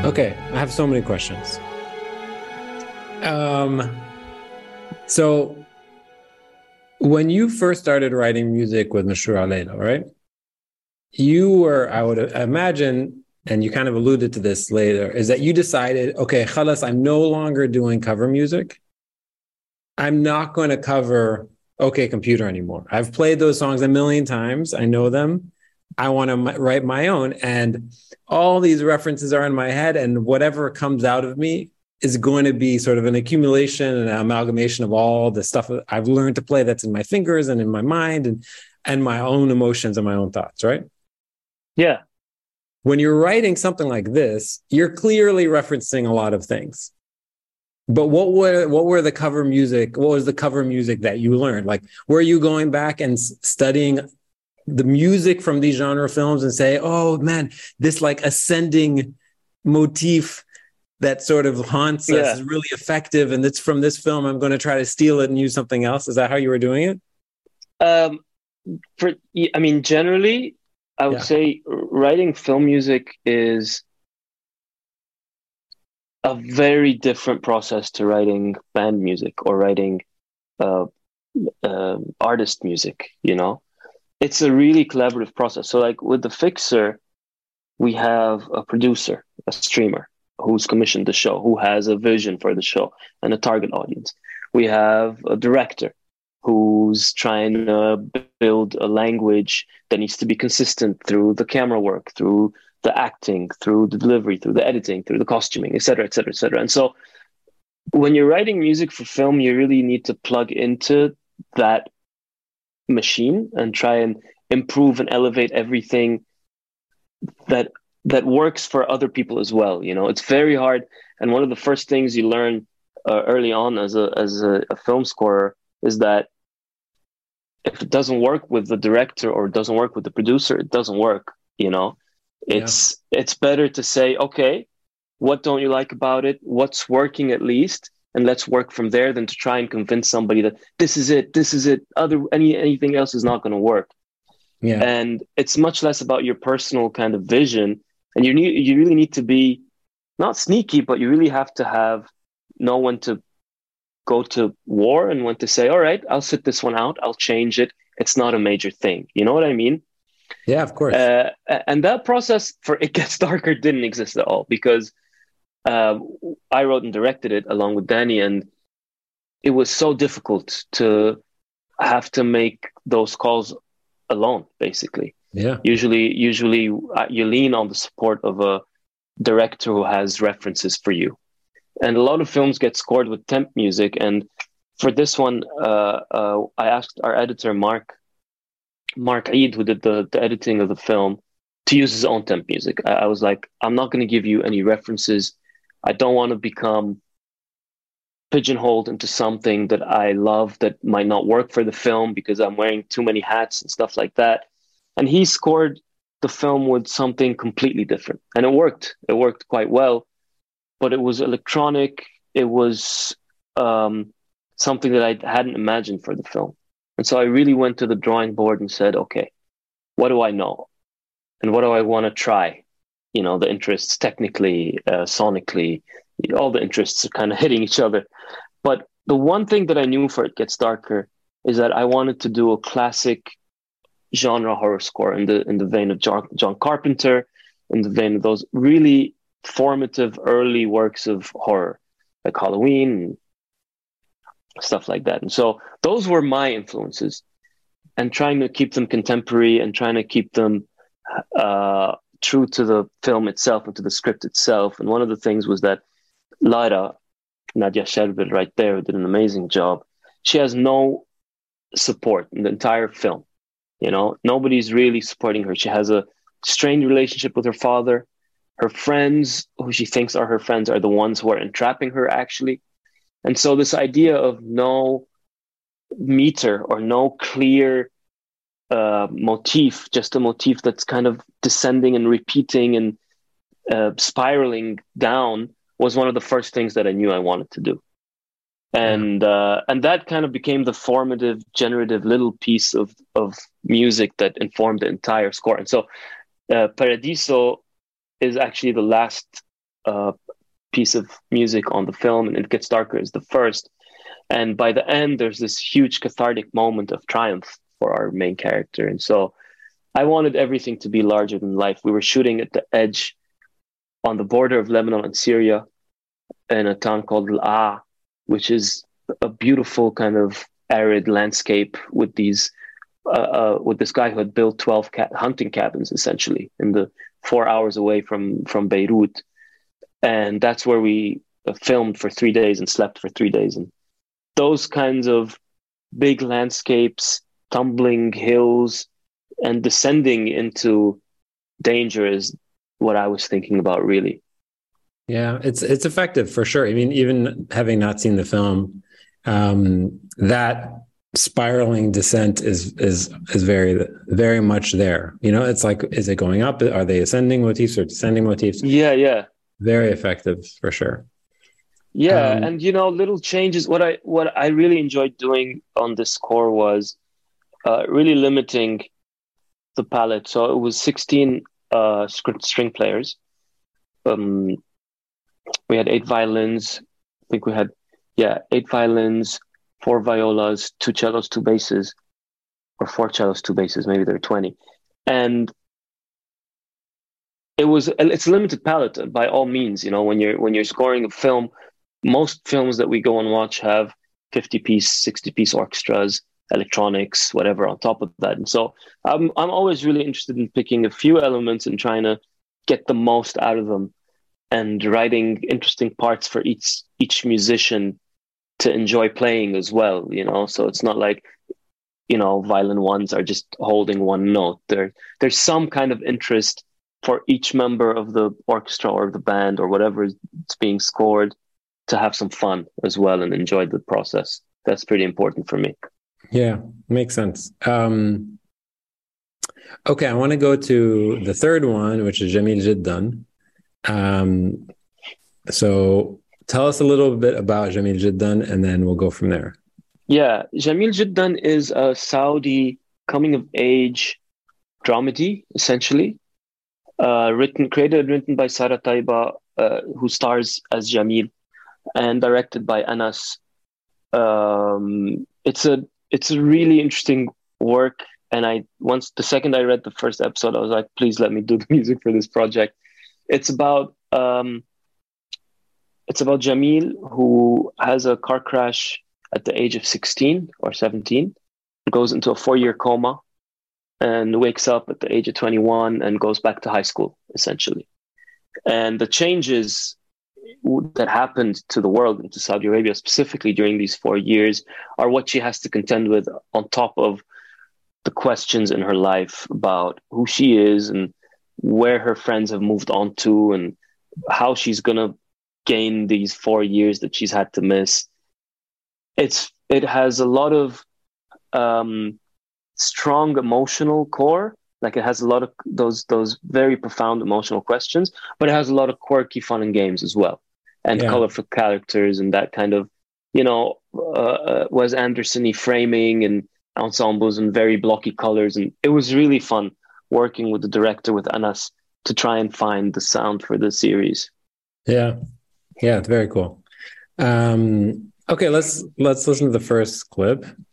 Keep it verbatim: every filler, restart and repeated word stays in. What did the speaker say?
Okay, I have so many questions. Um, so when you first started writing music with Mashroor Leila, right? You were, I would imagine, and you kind of alluded to this later, is that you decided, okay, khalas, I'm no longer doing cover music. I'm not going to cover OK Computer anymore. I've played those songs a million times. I know them. I want to write my own. And all these references are in my head, and whatever comes out of me is going to be sort of an accumulation and an amalgamation of all the stuff that I've learned to play that's in my fingers and in my mind and, and my own emotions and my own thoughts, right? Yeah. When you're writing something like this, you're clearly referencing a lot of things. But what were what were the cover music? What was the cover music that you learned? Like, were you going back and studying the music from these genre films and say, "Oh man, this like ascending motif that sort of haunts us Yeah. is really effective, and it's from this film. I'm going to try to steal it and use something else." Is that how you were doing it? Um, for I mean, generally, I would Yeah. say writing film music is a very different process to writing band music or writing uh, uh, artist music. You know, it's a really collaborative process. So, like with the Fixer, we have a producer, a streamer who's commissioned the show, who has a vision for the show and a target audience. We have a director who's trying to build a language that needs to be consistent through the camera work, through the acting, through the delivery, through the editing, through the costuming, et cetera, et cetera, et cetera. And so when you're writing music for film, you really need to plug into that machine and try and improve and elevate everything that that works for other people as well. You know, it's very hard. And one of the first things you learn uh, early on as a as a, a film scorer is that if it doesn't work with the director or it doesn't work with the producer, it doesn't work. You know, Yeah. it's it's better to say, okay, what don't you like about it? What's working at least, and let's work from there than to try and convince somebody that this is it, this is it. Other any anything else is not going to work. Yeah. And it's much less about your personal kind of vision. And you need you really need to be not sneaky, but you really have to have know when to go to war and when to say, all right, I'll sit this one out, I'll change it. It's not a major thing. You know what I mean? Yeah. Of course. Uh, and that process for It Gets Darker didn't exist at all because uh, I wrote and directed it along with Danny, and it was so difficult to have to make those calls alone, basically. Yeah. Usually, usually uh, you lean on the support of a director who has references for you. And a lot of films get scored with temp music. And for this one, uh, uh, I asked our editor, Mark, Mark Eid, who did the, the editing of the film, to use his own temp music. I, I was like, I'm not going to give you any references. I don't want to become pigeonholed into something that I love that might not work for the film because I'm wearing too many hats and stuff like that. And he scored the film with something completely different. And it worked. It worked quite well, but it was electronic. It was um, something that I hadn't imagined for the film. And so I really went to the drawing board and said, okay, what do I know? And what do I want to try? You know, the interests technically, uh, sonically, all the interests are kind of hitting each other. But the one thing that I knew for It Gets Darker is that I wanted to do a classic genre horror score in the in the vein of John, John Carpenter, in the vein of those really formative early works of horror, like Halloween and stuff like that. And so those were my influences, and trying to keep them contemporary and trying to keep them uh, true to the film itself and to the script itself. And one of the things was that Lara, Nadia Sherbil, right there, did an amazing job. She has no support in the entire film. You know, nobody's really supporting her. She has a strained relationship with her father. Her friends, who she thinks are her friends, are the ones who are entrapping her, actually. And so this idea of no meter or no clear uh, motif, just a motif that's kind of descending and repeating and uh, spiraling down, was one of the first things that I knew I wanted to do. Yeah. And uh, and that kind of became the formative, generative little piece of, of music that informed the entire score. And so uh, Paradiso is actually the last uh, piece of music on the film, and It Gets Darker is the first. And by the end, there's this huge cathartic moment of triumph for our main character. And so I wanted everything to be larger than life. We were shooting at the edge on the border of Lebanon and Syria in a town called Al-A, which is a beautiful kind of arid landscape with these uh, uh, with this guy who had built twelve ca- hunting cabins essentially in the four hours away from from Beirut. And that's where we uh, filmed for three days and slept for three days. And those kinds of big landscapes, tumbling hills, and descending into danger is what I was thinking about, really. Yeah, it's it's effective for sure. I mean, even having not seen the film, um, that spiraling descent is is is very very much there. You know, it's like, is it going up? Are they ascending motifs or descending motifs? Yeah, yeah. Very effective for sure. Yeah, Um, and you know, little changes. What I what I really enjoyed doing on this score was uh, really limiting the palette. So it was sixteen uh, string players. Um, we had eight violins. I think we had, yeah, eight violins, four violas, two cellos, two basses, or four cellos, two basses. Maybe there are twenty, and it was it's a limited palette by all means. You know, when you're when you're scoring a film, most films that we go and watch have fifty piece, sixty piece orchestras, electronics, whatever on top of that. And so I'm I'm always really interested in picking a few elements and trying to get the most out of them, and writing interesting parts for each each musician to enjoy playing as well, you know. So it's not like, you know, violin ones are just holding one note. There there's some kind of interest for each member of the orchestra or the band or whatever is being scored to have some fun as well and enjoy the process. That's pretty important for me. Yeah, makes sense. Um, okay, I want to go to the third one, which is Jamil Jiddan. Um, so tell us a little bit about Jamil Jiddan, and then we'll go from there. Yeah, Jamil Jiddan is a Saudi coming-of-age dramedy, essentially. Uh, written, created and written by Sarah Taiba, uh, who stars as Jamil, and directed by Anas. Um, it's a it's a really interesting work, and I once the second I read the first episode, I was like, please let me do the music for this project. It's about um, it's about Jamil, who has a car crash at the age of sixteen or seventeen, goes into a four-year coma, and wakes up at the age of twenty-one and goes back to high school, essentially. And the changes that happened to the world and to Saudi Arabia specifically during these four years are what she has to contend with, on top of the questions in her life about who she is and where her friends have moved on to and how she's going to gain these four years that she's had to miss. It's it has a lot of um, strong emotional core. Like, it has a lot of those those very profound emotional questions, but it has a lot of quirky fun and games as well, and yeah. colorful characters and that kind of, you know, uh, uh, Wes Anderson-y framing and ensembles and very blocky colors. And it was really fun working with the director, with Anas, to try and find the sound for the series. Yeah, yeah, it's very cool. Um, okay, let's let's listen to the first clip.